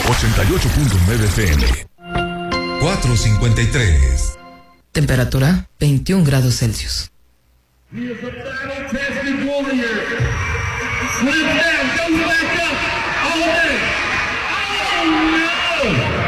88.9 FM. 4:53. Temperatura 21 grados Celsius. He is a battle-tested warrior. Slips down, goes back up. All day. Oh, no!